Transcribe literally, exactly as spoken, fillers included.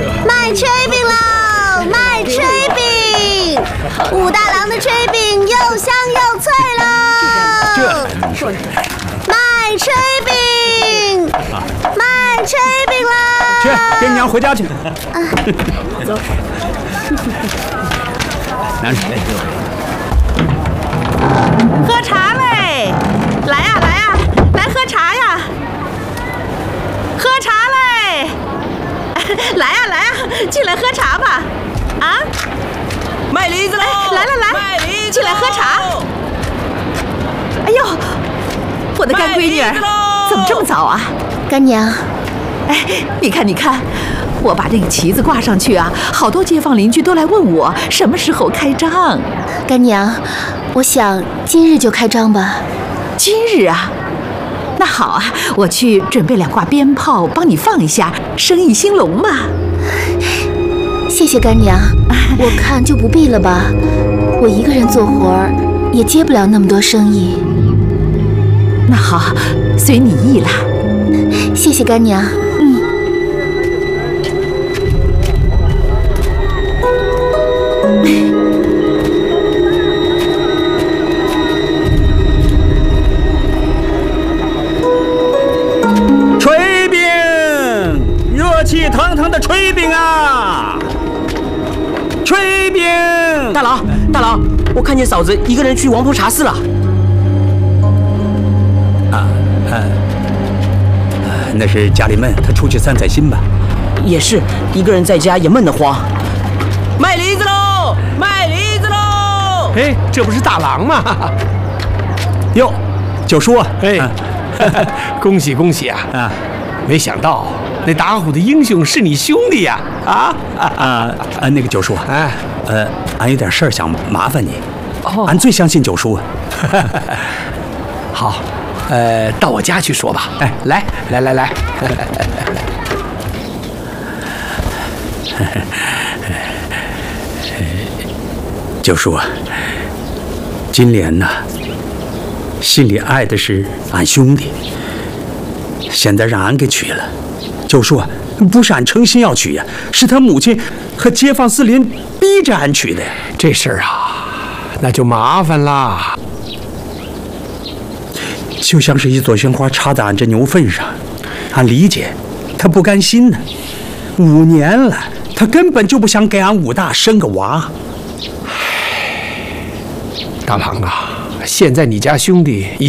卖炊饼喽！卖炊饼，武大郎的炊饼又香又脆喽！ 这卖炊饼，卖炊饼喽！ 去，跟娘回家去。 啊， 走。拿水。 喝茶嘞！来呀来呀，来喝茶呀！喝茶嘞！来呀来呀，进来喝茶吧！啊， 卖梨子喽！ 来来来， 卖梨子， 进来喝茶。哎呦，我的干闺女儿，怎么这么早啊？ 干娘， 哎，你看你看，我把这个旗子挂上去啊，好多街坊邻居都来问我什么时候开张。 干娘，我想今日就开张吧。 今日啊？那好啊，我去准备两挂鞭炮，帮你放一下，生意兴隆嘛。 谢谢干娘，我看就不必了吧。我一个人做活儿，也接不了那么多生意。 那好，随你意了。 谢谢干娘。嗯。 炊饼，热气腾腾的炊饼啊！炊饼， 大郎，大郎，我看见嫂子一个人去王婆茶室了。 啊，呃，那是家里闷，她出去散散心吧。 也是，一个人在家也闷得慌。卖梨子喽，卖梨子喽！ 哎，这不是大郎吗？ 哟，九叔啊， 哎，啊、恭喜恭喜啊！啊，没想到那打虎的英雄是你兄弟呀！啊啊啊啊！那个九叔， 哎， 呃，俺有点事儿想麻烦你。 哦， 俺最相信九叔。 好，呃，到我家去说吧。哎，来来来来。 九叔啊，金莲呐，心里爱的是俺兄弟，现在让俺给娶了。九叔啊，不是俺诚心要娶呀，是他母亲和街坊四邻逼着俺娶的呀。 这事儿啊，那就麻烦啦。 就像是一朵鲜花插在俺这牛粪上，俺理解，他不甘心呢。五年了，他根本就不想给俺武大生个娃。 大郎啊，现在你家兄弟已